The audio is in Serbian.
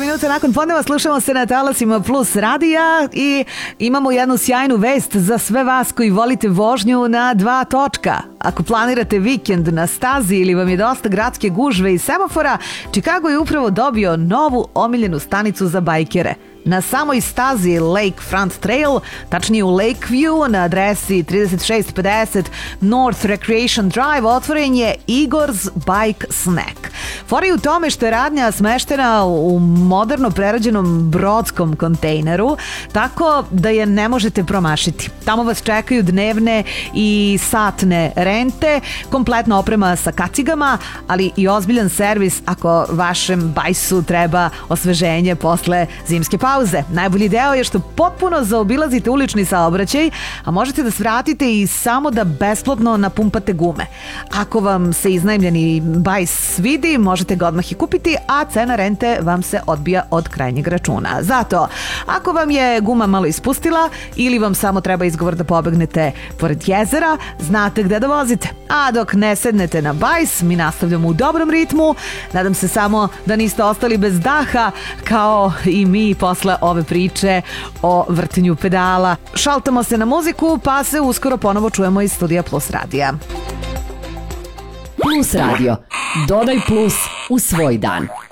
minuta nakon podneva slušamo se na talasima Plus radija i imamo jednu sjajnu vest za sve vas koji volite vožnju na 2 točka. Ako planirate vikend na stazi ili vam je dosta gradske gužve i semafora, Chicago je upravo dobio novu omiljenu stanicu za bajkere. Na samoj stazi Lakefront Trail, tačnije u Lakeview, na adresi 3650 North Recreation Drive, otvoren je Igor's Bike Snack. Fora je u tome što je radnja smeštena u moderno prerađenom brodskom kontejneru, tako da je ne možete promašiti. Tamo vas čekaju dnevne i satne rente, kompletna oprema sa kacigama, ali i ozbiljan servis ako vašem bajsu treba osveženje posle zimske pauze. Najbolji deo je što potpuno zaobilazite ulični saobraćaj, a možete da svratite i samo da besplatno napumpate gume. Ako vam se iznajmljeni bajs svidi, možete ga odmah i kupiti, a cena rente vam se odbija od krajnjeg računa. Zato, ako vam je guma malo ispustila ili vam samo treba izgovor da pobegnete pored jezera, znate gde da vozite. A dok ne sednete na bajs, mi nastavljamo u dobrom ritmu. Nadam se samo da niste ostali bez daha, kao i mi posle ove priče o vrtenju pedala. Šaltamo se na muziku, pa se uskoro ponovo čujemo iz studija Plus radija. Plus radio. Dodaj plus u svoj dan.